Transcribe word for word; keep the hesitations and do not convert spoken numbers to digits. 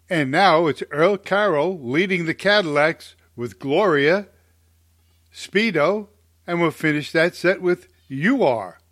And now it's Earl Carroll leading the Cadillacs with Gloria, Speedo, and we'll finish that set with You Are.